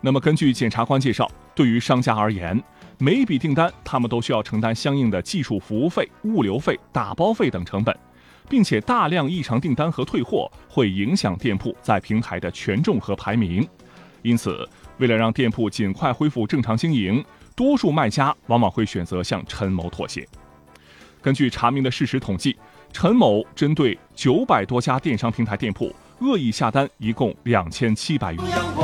那么根据检察官介绍，对于商家而言，每一笔订单他们都需要承担相应的技术服务费、物流费、打包费等成本，并且大量异常订单和退货会影响店铺在平台的权重和排名。因此，为了让店铺尽快恢复正常经营，多数卖家往往会选择向陈某妥协。根据查明的事实统计，陈某针对900多家电商平台店铺恶意下单一共2700余元。